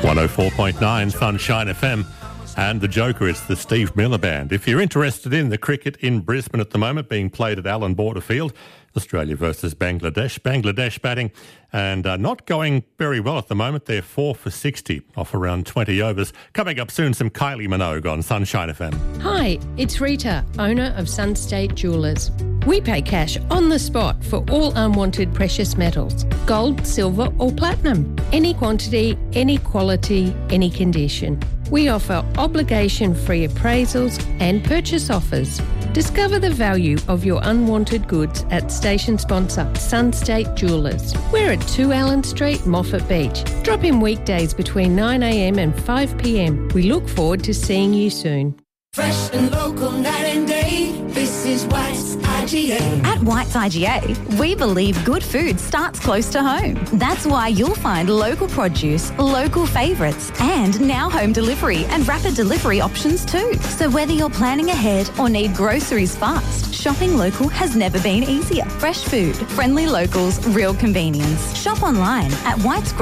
104.9 Sunshine FM and the Joker, it's the Steve Miller Band. If you're interested in the cricket in Brisbane at the moment being played at Allan Border Field, Australia versus Bangladesh. Bangladesh batting and not going very well at the moment. They're 4 for 60 off around 20 overs. Coming up soon, some Kylie Minogue on Sunshine FM. Hi, it's Rita, owner of Sunstate Jewellers. We pay cash on the spot for all unwanted precious metals, gold, silver or platinum. Any quantity, any quality, any condition. We offer obligation-free appraisals and purchase offers. Discover the value of your unwanted goods at station sponsor Sunstate Jewellers. We're at 2 Allen Street, Moffat Beach. Drop in weekdays between 9 a.m. and 5 p.m. We look forward to seeing you soon. Fresh and local night and day, this is White's IGA. At White's IGA, we believe good food starts close to home. That's why you'll find local produce, local favourites, and now home delivery and rapid delivery options too. So whether you're planning ahead or need groceries fast, shopping local has never been easier. Fresh food, friendly locals, real convenience. Shop online at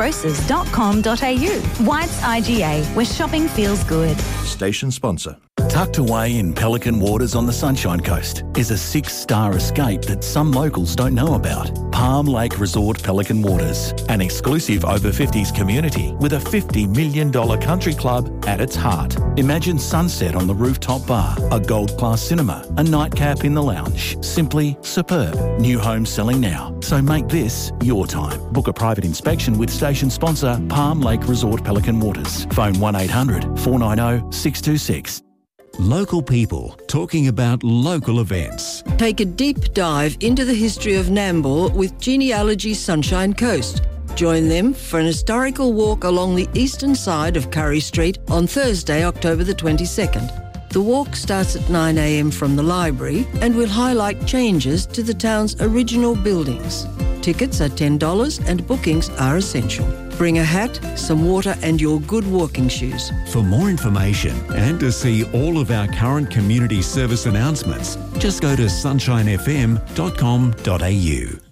whitesgrocers.com.au. White's IGA, where shopping feels good. Station sponsor. Tucked away in Pelican Waters on the Sunshine Coast is a 6-star escape that some locals don't know about. Palm Lake Resort Pelican Waters, an exclusive over-50s community with a $50 million country club at its heart. Imagine sunset on the rooftop bar, a gold-class cinema, a nightcap in the lounge. Simply superb. New homes selling now, so make this your time. Book a private inspection with station sponsor Palm Lake Resort Pelican Waters. Phone 1800 490 626. Local people talking about local events. Take a deep dive into the history of Nambour with Genealogy Sunshine Coast. Join them for an historical walk along the eastern side of Curry Street on Thursday, October the 22nd. The walk starts at 9 a.m. from the library and will highlight changes to the town's original buildings. Tickets are $10 and bookings are essential. Bring a hat, some water and your good walking shoes. For more information and to see all of our current community service announcements, just go to sunshinefm.com.au.